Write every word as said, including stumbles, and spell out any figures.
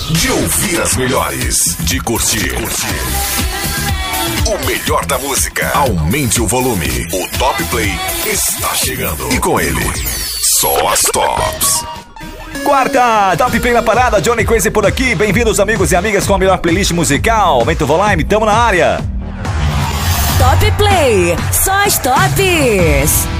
De ouvir as melhores. De curtir. curtir. O melhor da música. Aumente o volume. O Top Play está chegando. E com ele, só as tops. Quarta, Top Play na parada, Johnny Crazy por aqui. Bem-vindos, amigos e amigas, com a melhor playlist musical. Aumenta o volume, tamo na área. Top Play, só as tops.